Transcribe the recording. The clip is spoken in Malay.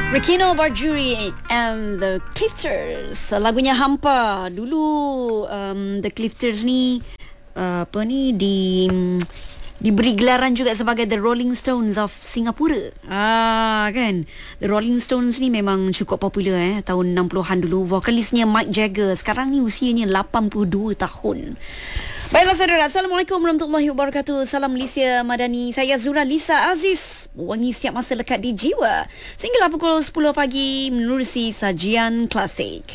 Rekino Barjuri and the Clifters. Lagunya Hampa. Dulu the Clifters ni diberi gelaran juga sebagai The Rolling Stones of Singapura. Kan? The Rolling Stones ni memang cukup popular tahun 60-an dulu. Vokalisnya Mick Jagger. Sekarang ni usianya 82 tahun. Baiklah saudara, Assalamualaikum warahmatullahi wabarakatuh. Salam Malaysia Madani. Saya Zura Lisa Aziz. Wangi siap masa lekat di jiwa. Sehinggalah pukul 10 pagi menerusi sajian klasik.